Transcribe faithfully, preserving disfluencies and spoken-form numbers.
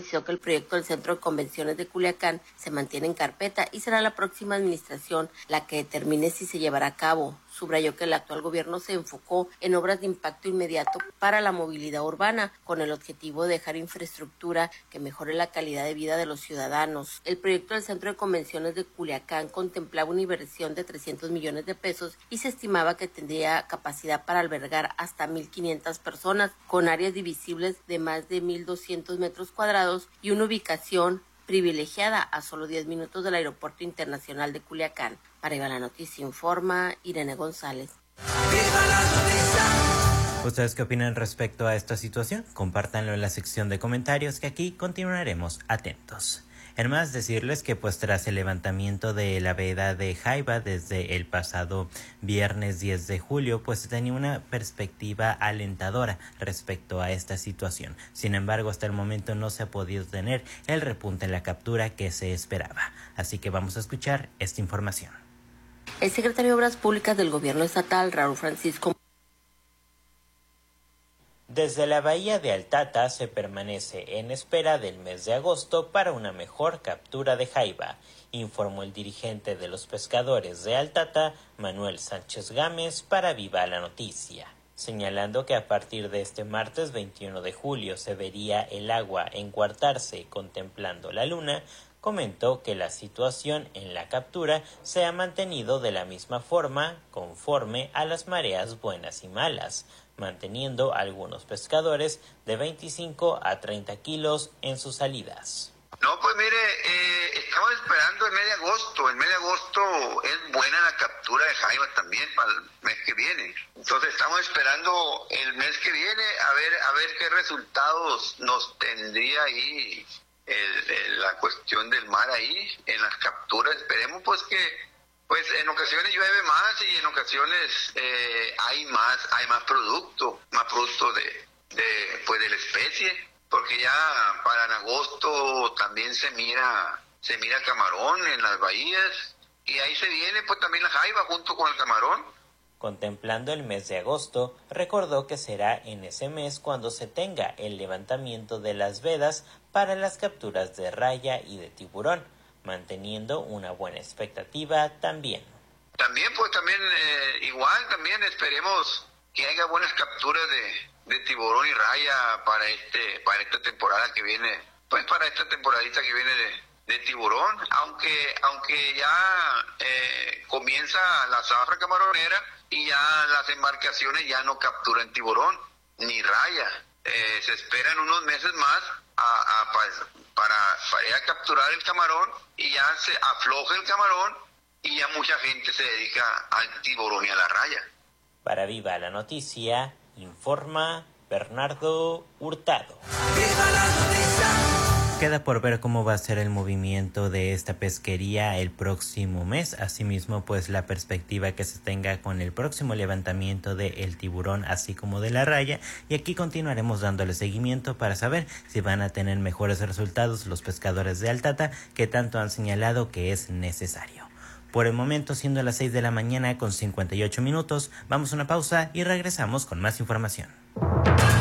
precisó que el proyecto del Centro de Convenciones de Culiacán se mantiene en carpeta y será la próxima administración la que determine si se llevará a cabo. Subrayó que el actual gobierno se enfocó en obras de impacto inmediato para la movilidad urbana, con el objetivo de dejar infraestructura que mejore la calidad de vida de los ciudadanos. El proyecto del Centro de Convenciones de Culiacán contemplaba una inversión de trescientos millones de pesos y se estimaba que tendría capacidad para albergar hasta mil quinientas personas, con áreas divisibles de más de mil doscientos metros cuadrados y una ubicación privilegiada a solo diez minutos del Aeropuerto Internacional de Culiacán. Para Viva la Noticia informa Irene González. ¿Ustedes qué opinan respecto a esta situación? Compártanlo en la sección de comentarios, que aquí continuaremos atentos. En más, decirles que pues tras el levantamiento de la veda de Jaiba desde el pasado viernes diez de julio, pues tenía una perspectiva alentadora respecto a esta situación. Sin embargo, hasta el momento no se ha podido tener el repunte en la captura que se esperaba. Así que vamos a escuchar esta información. El secretario de Obras Públicas del Gobierno Estatal, Raúl Francisco. Desde la bahía de Altata se permanece en espera del mes de agosto para una mejor captura de jaiba, informó el dirigente de los pescadores de Altata, Manuel Sánchez Gámez, para Viva la Noticia, señalando que a partir de este martes veintiuno de julio se vería el agua encuartarse contemplando la luna. Comentó que la situación en la captura se ha mantenido de la misma forma conforme a las mareas buenas y malas, manteniendo algunos pescadores de veinticinco a treinta kilos en sus salidas. No, pues mire, eh, estamos esperando el mes de agosto. El mes de agosto es buena la captura de jaiba también para el mes que viene. Entonces estamos esperando el mes que viene a ver a ver qué resultados nos tendría ahí el, el, la cuestión del mar ahí en las capturas. Esperemos pues que pues en ocasiones llueve más y en ocasiones eh, hay más hay más producto, más producto de, de pues de la especie. Porque ya para en agosto también se mira se mira camarón en las bahías y ahí se viene pues también la jaiba junto con el camarón. Contemplando el mes de agosto, recordó que será en ese mes cuando se tenga el levantamiento de las vedas para las capturas de raya y de tiburón, manteniendo una buena expectativa también. También pues también eh, igual también esperemos que haya buenas capturas de de tiburón y raya para este para esta temporada que viene, pues para esta temporadita que viene de, de tiburón, aunque aunque ya eh, comienza la zafra camaronera y ya las embarcaciones ya no capturan tiburón ni raya, eh, se esperan unos meses más a, a, para, para, para ir a capturar el camarón y ya se afloja el camarón y ya mucha gente se dedica al tiburón y a la raya. Para Viva la Noticia, informa Bernardo Hurtado. Queda por ver cómo va a ser el movimiento de esta pesquería el próximo mes. Asimismo, pues la perspectiva que se tenga con el próximo levantamiento del tiburón, así como de la raya. Y aquí continuaremos dándole seguimiento para saber si van a tener mejores resultados los pescadores de Altata, que tanto han señalado que es necesario. Por el momento, siendo las seis de la mañana con cincuenta y ocho minutos, vamos a una pausa y regresamos con más información.